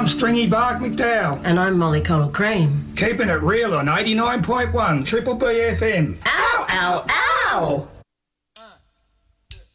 I'm Stringy Bark McDowell. And I'm Molly Cottle Cream. Keeping it real on 89.1 Triple B FM. Ow, ow, ow!